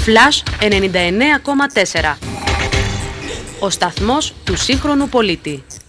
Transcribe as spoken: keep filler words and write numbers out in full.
Flash ενενήντα εννέα κόμμα τέσσερα. Ο σταθμός του σύγχρονου πολίτη.